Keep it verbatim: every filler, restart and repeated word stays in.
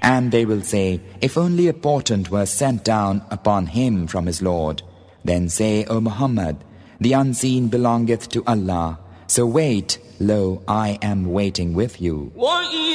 And they will say, if only a portent were sent down upon him from his Lord. Then say, O Muhammad, the unseen belongeth to Allah. So wait, lo, I am waiting with you.